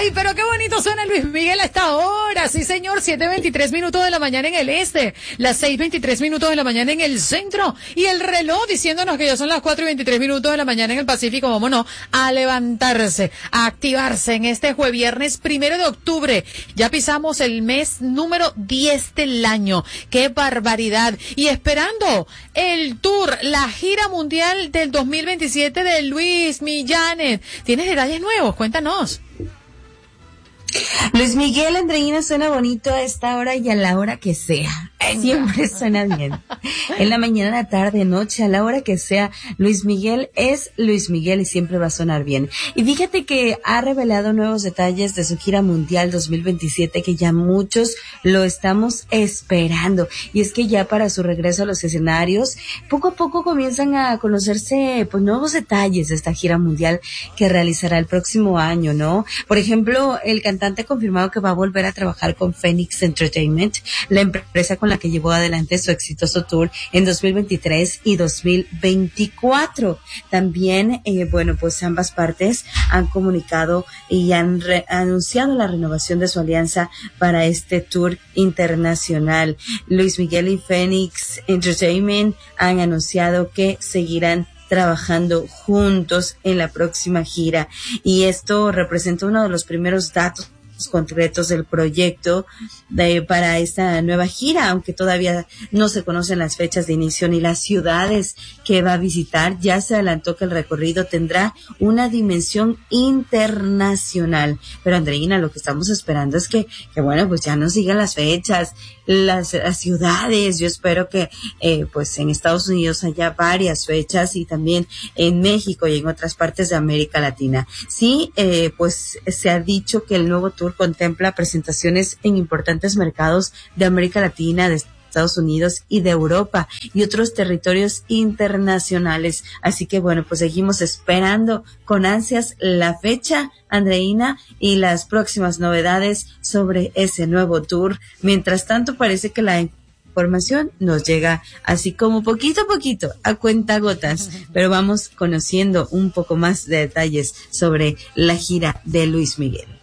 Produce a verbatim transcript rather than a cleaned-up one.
Ay, pero qué bonito suena Luis Miguel a esta hora. Sí, señor, siete veintitrés minutos de la mañana en el este, las seis veintitrés minutos de la mañana en el centro, y el reloj diciéndonos que ya son las cuatro y veintitrés minutos de la mañana en el Pacífico. Vámonos a levantarse, a activarse en este jueves viernes primero de octubre. Ya pisamos el mes número diez del año. ¡Qué barbaridad! Y esperando el tour, la gira mundial del dos mil veintisiete de Luis Millanes. ¿Tienes detalles nuevos? Cuéntanos. Luis Miguel, Andreina, suena bonito a esta hora y a la hora que sea. Siempre suena bien. En la mañana, la tarde, noche, a la hora que sea, Luis Miguel es Luis Miguel y siempre va a sonar bien. Y fíjate que ha revelado nuevos detalles de su gira mundial dos mil veintisiete que ya muchos lo estamos esperando. Y es que ya para su regreso a los escenarios, poco a poco comienzan a conocerse pues nuevos detalles de esta gira mundial que realizará el próximo año, ¿no? Por ejemplo, el cantante ha confirmado que va a volver a trabajar con Phoenix Entertainment, la empresa con la que llevó adelante su exitoso tour en dos mil veintitrés y dos mil veinticuatro. También, eh, bueno, pues ambas partes han comunicado y han re- anunciado la renovación de su alianza para este tour internacional. Luis Miguel y Phoenix Entertainment han anunciado que seguirán trabajando juntos en la próxima gira, y esto representa uno de los primeros datos concretos del proyecto de, para esta nueva gira, aunque todavía no se conocen las fechas de inicio ni las ciudades que va a visitar. Ya se adelantó que el recorrido tendrá una dimensión internacional. Pero Andreina, lo que estamos esperando es que, que bueno, pues ya nos digan las fechas, las, las ciudades. Yo espero que eh, pues en Estados Unidos haya varias fechas, y también en México y en otras partes de América Latina. Sí, eh, pues se ha dicho que el nuevo tour contempla presentaciones en importantes mercados de América Latina, de Estados Unidos y de Europa y otros territorios internacionales. Así que bueno, pues seguimos esperando con ansias la fecha, Andreina, y las próximas novedades sobre ese nuevo tour. Mientras tanto, parece que la información nos llega así como poquito a poquito, a cuentagotas, pero vamos conociendo un poco más de detalles sobre la gira de Luis Miguel.